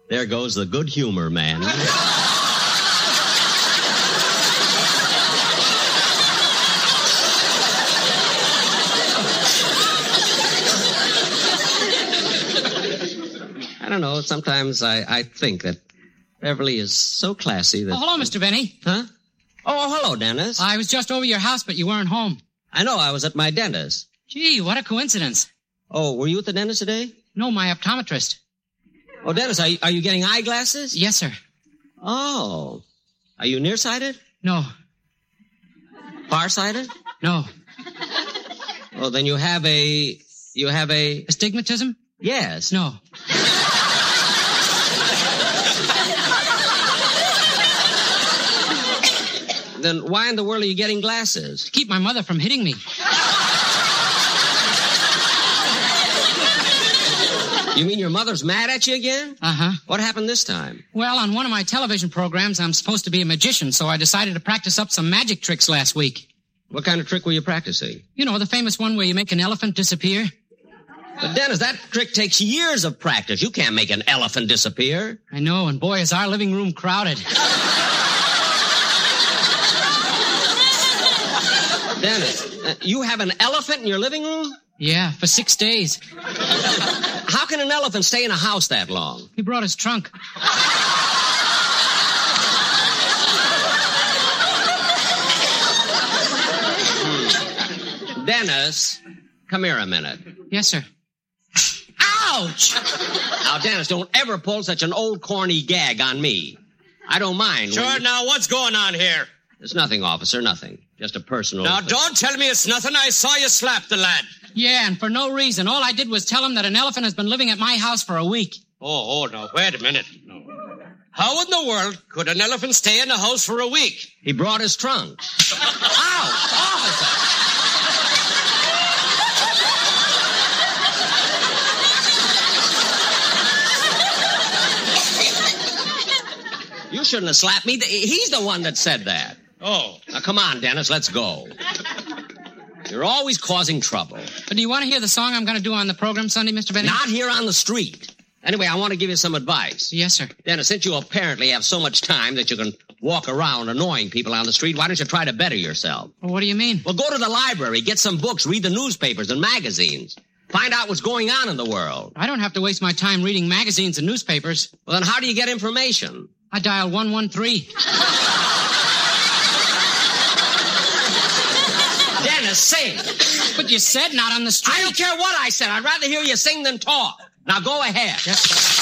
There goes the good humor, man. I don't know. Sometimes I think that Beverly is so classy that... Oh, hello, Mr. Benny. Huh? Oh, hello, Dennis. I was just over your house, but you weren't home. I know. I was at my dentist. Gee, what a coincidence. Oh, were you at the dentist today? No, my optometrist. Oh, Dennis, are you getting eyeglasses? Yes, sir. Oh. Are you nearsighted? No. Farsighted? No. Well, then you have a... Astigmatism? Yes. No. Then why in the world are you getting glasses? To keep my mother from hitting me. You mean your mother's mad at you again? Uh-huh. What happened this time? Well, on one of my television programs, I'm supposed to be a magician, so I decided to practice up some magic tricks last week. What kind of trick were you practicing? You know, the famous one where you make an elephant disappear. But Dennis, that trick takes years of practice. You can't make an elephant disappear. I know, and boy, is our living room crowded. Dennis, you have an elephant in your living room? Yeah, for 6 days. How can an elephant stay in a house that long? He brought his trunk. Dennis, come here a minute. Yes, sir. Ouch! Now, Dennis, don't ever pull such an old corny gag on me. I don't mind. Sure, now, what's going on here? There's nothing, officer, nothing. Just a personal... Now, don't tell me it's nothing. I saw you slap the lad. Yeah, and for no reason. All I did was tell him that an elephant has been living at my house for a week. Oh, now, wait a minute. No. How in the world could an elephant stay in the house for a week? He brought his trunk. Ouch! Officer! You shouldn't have slapped me. He's the one that said that. Oh. Now, come on, Dennis, let's go. You're always causing trouble. But do you want to hear the song I'm going to do on the program Sunday, Mr. Benny? Not here on the street. Anyway, I want to give you some advice. Yes, sir. Dennis, since you apparently have so much time that you can walk around annoying people on the street, why don't you try to better yourself? Well, what do you mean? Well, go to the library, get some books, read the newspapers and magazines. Find out what's going on in the world. I don't have to waste my time reading magazines and newspapers. Well, then how do you get information? I dial 113. Dennis, sing. But you said not on the street. I don't care what I said. I'd rather hear you sing than talk. Now go ahead. Yes, sir.